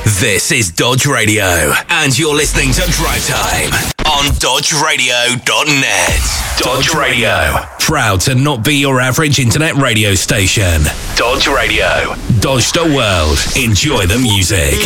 This is Dodge Radio, and you're listening to Drive Time on DodgeRadio.net. Dodge Radio, proud to not be your average internet radio station. Dodge Radio, Dodge the world, enjoy the music.